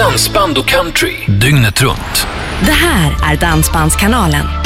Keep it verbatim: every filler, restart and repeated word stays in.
Dansband och country. Dygnet runt. Det här är Dansbandskanalen.